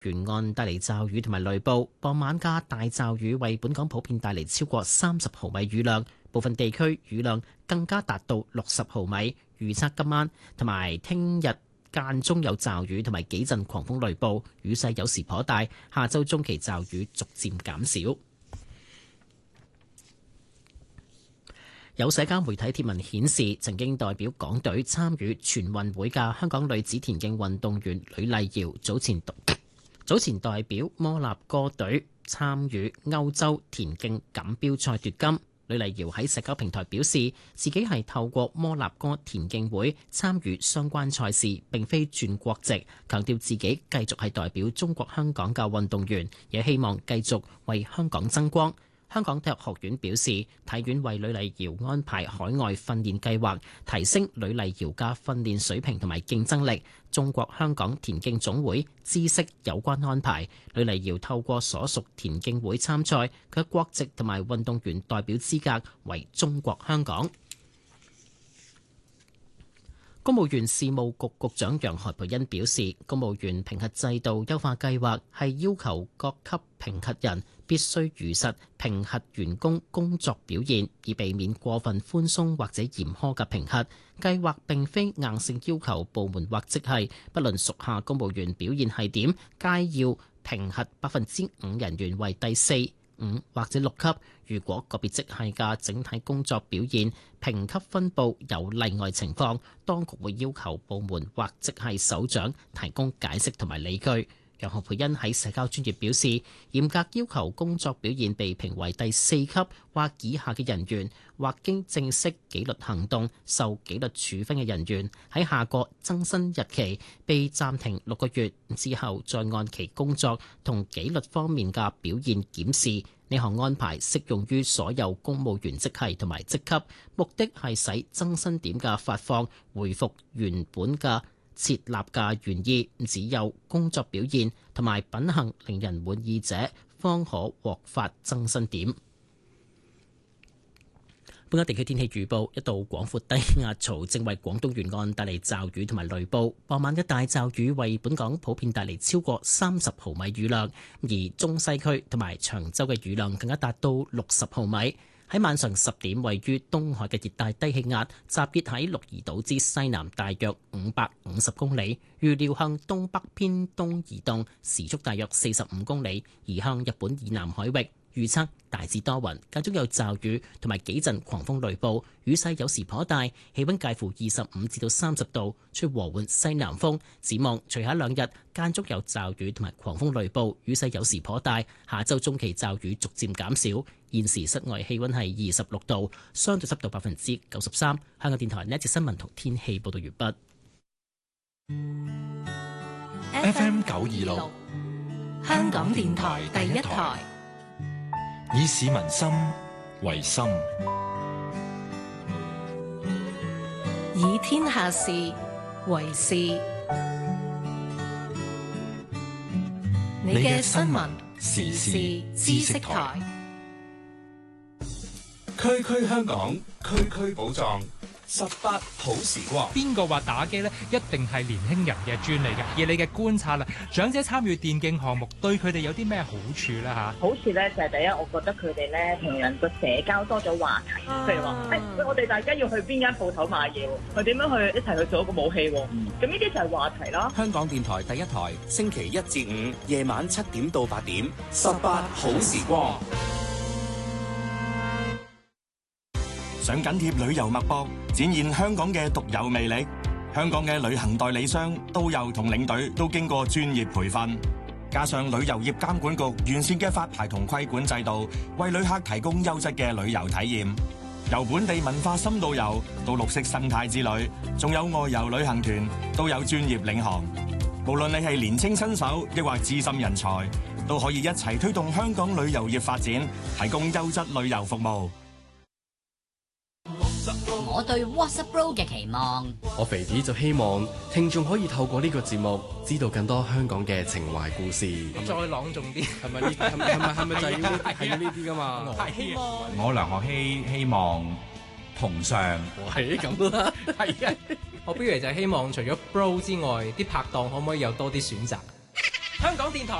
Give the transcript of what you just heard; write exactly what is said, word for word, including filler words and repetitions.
沿岸帶嚟驟雨同埋雷暴，傍晚嘅大驟雨為本港普遍帶嚟超過三十毫米雨量，部分地區雨量更加達到六十毫米。預測今晚同埋聽日間中有驟雨同埋幾陣狂風雷暴，雨勢有時頗大。下週中期驟雨逐漸減少。有社交媒體貼文顯示，曾經代表港隊參與全運會嘅香港女子田徑運動員呂麗瑤，早前早前代表摩納哥隊參與歐洲田徑錦標賽奪金。呂麗瑤喺社交平台表示，自己係透過摩納哥田徑會參與相關賽事，並非轉國籍，強調自己繼續係代表中國香港嘅運動員，也希望繼續為香港爭光。香港體育學院表示，體院為呂麗瑤安排海外訓練計劃，提升呂麗瑤嘅訓練水平同埋競爭力。中國香港田徑總會知悉有關安排。呂麗瑤透過所屬田徑會參賽，佢嘅國籍同埋運動員代表資格為中國香港。公務員事務局局長楊何蓓茵表示，公務員評核制度優化計劃係要求各級評核人必須如實評核員工工作表現，以避免過分寬鬆或者嚴苛嘅評核。計劃並非硬性要求部門或職系，不論屬下公務員表現係點，皆要評核百分之五人員為第四、五或者六級。如果個別職系嘅整體工作表現評級分佈有例外情況，當局會要求部門或職系首長提供解釋同埋理據。楊何蓓茵喺社交專頁表示，嚴格要求工作表現被評為第四級或以下嘅人員，或經正式紀律行動受紀律處分嘅人員，喺下個增薪日期被暫停六個月之後，再按其工作同紀律方面嘅表現檢視。呢項安排適用於所有公務員職系同埋職級，目的係使增薪點嘅發放回復原本嘅設立嘅原意，只有工作表現同埋品行令人滿意者，方可獲發增薪點。本港地區天氣預報，一道廣闊低壓槽正為廣東沿岸帶嚟驟雨同埋雷暴，傍晚嘅大驟雨為本港普遍帶嚟超過三十毫米雨量，而中西區同埋長洲嘅雨量更加達到六十毫米。喺晚上十點，位於東海嘅熱帶低氣壓集結喺鹿兒島之西南大約五百五十公里，預料向東北偏東移動，時速大約四十五公里，移向日本以南海域。預測大致多雲，間中有驟雨同埋幾陣狂風雷暴，雨勢有時頗大，氣溫介乎二十五至到三十度，吹和緩西南風。展望隨後兩日間中有驟雨同埋狂風雷暴，雨勢有時頗大。下周中期驟雨逐漸減少。現時室外氣溫係二十六度，相對濕度百分之九十三。香港電台呢一節新聞同天氣報道完畢。F M 九二六，香港電台第一台。以市民心為心， 以天下事為事。你嘅新聞時事知識台， 區區香港，區區寶藏。十八好時光， 邊個話打機呢？一定係年輕人嘅專利嘅。而你嘅觀察啦，長者參與電競項目對佢哋有啲咩好處呢？嚇， 好處咧就係、是、第一，我覺得佢哋咧同人個社交多咗話題，譬如話，誒、哎，我哋大家要去邊間鋪頭買嘢，佢點樣去一齊去做一個武器？咁呢啲就係話題啦。 香港電台第一台，星期一至五夜晚七點到八點，十八好時光。 想緊貼旅遊脈搏，展現香港嘅獨有魅力。香港嘅旅行代理商、導遊同領隊都經過專業培訓，加上旅遊業監管局完善嘅發牌同規管制度，為旅客提供優質嘅旅遊體驗。由本地文化深度遊到綠色生態之旅，仲有外遊旅行團，都有專業領航。無論你係年輕新手，抑或資深人才，都可以一齊推動香港旅遊業發展，提供優質旅遊服務。 我對 WhatsApp Bro 嘅期望， 我肥啲就希望聽眾可以透過呢個節目知道更多香港嘅情懷故事。 再朗誦啲， 係咪呢？係咪係咪就係要呢？係要呢啲噶嘛？ 我梁學希希望同上， 係咁啦。 係啊，我不如就希望除咗 Bro 之外，啲拍檔可唔可以有多啲選擇？ 香港電台